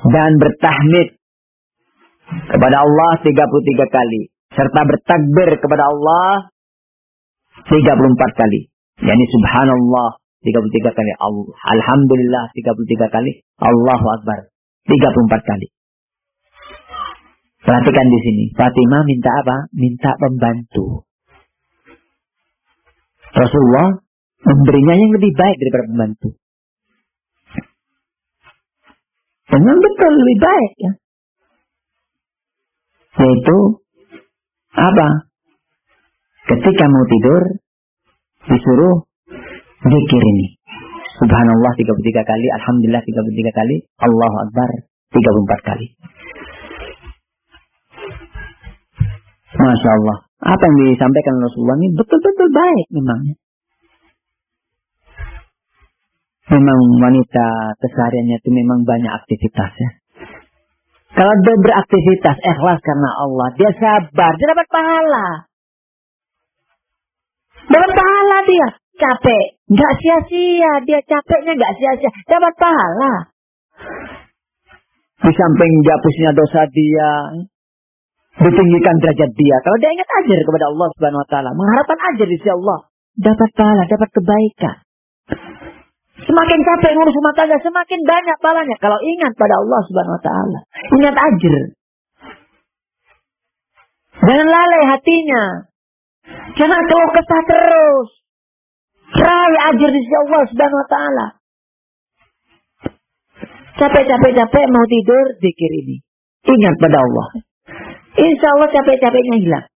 dan bertahmid kepada Allah 33 kali. Serta bertakbir kepada Allah 34 kali. Yani subhanallah 33 kali. Alhamdulillah 33 kali. Allahu Akbar 34 kali. Perhatikan di sini. Fatimah minta apa? Minta pembantu. Rasulullah memberinya yang lebih baik daripada pembantu. Memang betul lebih baik ya. Yaitu apa? Ketika mau tidur disuruh zikir ini. Subhanallah 33 kali, alhamdulillah 33 kali, Allahu Akbar 34 kali. Masya Allah. Apa yang disampaikan Rasulullah ini betul-betul baik memangnya. Memang wanita kesehariannya itu memang banyak aktivitas ya. Kalau dia beraktivitas ikhlas karena Allah, dia sabar, dia dapat pahala. Dapat pahala dia. Capek, nggak sia-sia. Dia capeknya nggak sia-sia. Dapat pahala. Di samping dihapusnya dosa dia, ditinggikan derajat dia. Kalau dia ingat ajar kepada Allah Subhanahu Wa Taala, mengharapkan ajar di sisi Allah, dapat pahala, dapat kebaikan. Semakin capek ngurus rumah tangga, semakin banyak pahalanya. Kalau ingat pada Allah Subhanahu Wa Taala, ingat ajar. Jangan lalai hatinya. Jangan keluh kesah terus. Raih ajar di sisi Allah Subhanahu Wa Taala. Capek mau tidur, zikir ini. Ingat pada Allah. Insya Allah capek-capeknya hilang.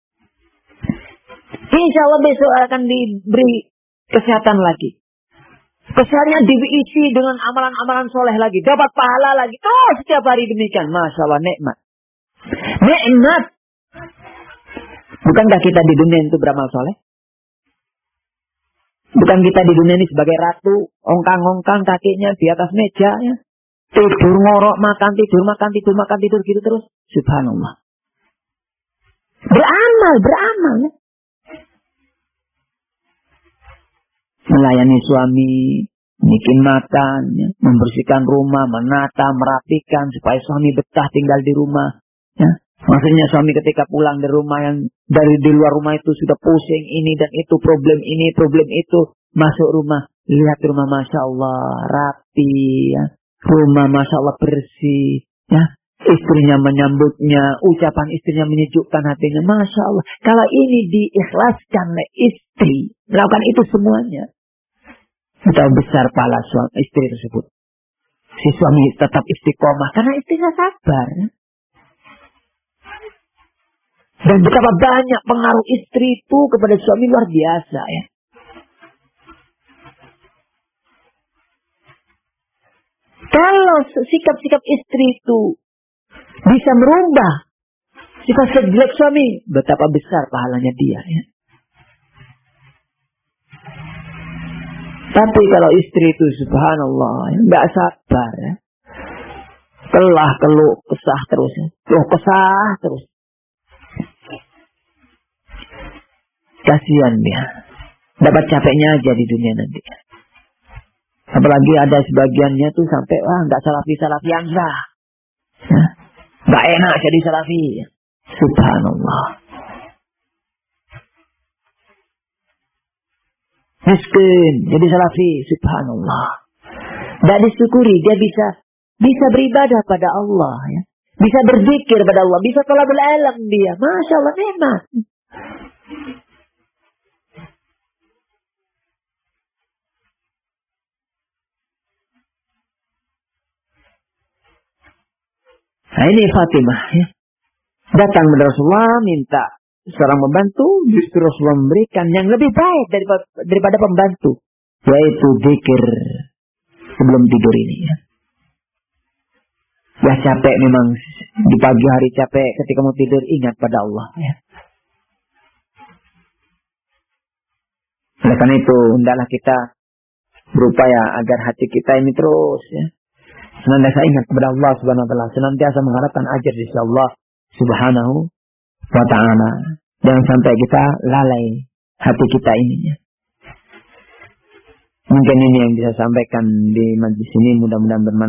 Insya Allah besok akan diberi kesehatan lagi. Keseharian diisi dengan amalan-amalan soleh lagi. Dapat pahala lagi. Oh, setiap hari demikian. Masya Allah, nikmat. Nikmat. Bukankah kita di dunia itu beramal soleh? Bukan kita di dunia ini sebagai ratu. Ongkang-ongkang kakinya di atas meja. Ya. Tidur ngorok, makan, tidur gitu terus. Subhanallah. Beramal. Ya. Melayani suami, bikin makan, ya. Membersihkan rumah, menata, merapikan supaya suami betah tinggal di rumah. Ya. Maksudnya suami ketika pulang dari rumah yang dari di luar rumah itu sudah pusing ini dan itu, problem ini, problem itu, masuk rumah, lihat rumah Masya Allah rapi, ya. Rumah Masya Allah bersih, ya. Istrinya menyambutnya, ucapan istrinya menyejukkan hatinya, Masya Allah. Kalau ini diikhlaskan oleh istri, melakukan itu semuanya, betapa besar pahala suami istri tersebut. Si suami tetap istiqomah karena istrinya sabar. Dan betapa banyak pengaruh istri itu kepada suami luar biasa ya. Kalau sikap-sikap istri itu bisa merubah sifat jelek suami, betapa besar pahalanya dia ya. Tapi kalau istri itu subhanallah nggak sabar ya. Keluh kesah terus ya. Terus. Kasihan dia. Dapat capeknya aja di dunia nanti. Apalagi ada sebagiannya tuh sampai nggak salafi enggak. Ya. Nggak enak jadi salafi. Subhanallah. Miskin jadi salafi. Subhanallah. Nggak disyukuri dia bisa beribadah pada Allah ya. Bisa berzikir pada Allah, bisa thalabul ilm dia. Masya Allah nikmat. Nah ini Fatimah ya. Datang kepada Rasulullah minta seorang pembantu, justru Rasulullah memberikan yang lebih baik daripada pembantu, yaitu zikir sebelum tidur ini ya. Ya capek memang di pagi hari capek, ketika mau tidur ingat pada Allah ya. Oleh karena itu hendaklah kita berupaya agar hati kita ini terus ya senantiasa ingat kepada Allah Subhanahu Wa Taala, senantiasa mengharapkan ajar dari Allah Subhanahu Wa Taala. Jangan sampai kita lalai hati kita ini ya. Mungkin ini yang bisa sampaikan di majlis ini, mudah-mudahan bermanfaat.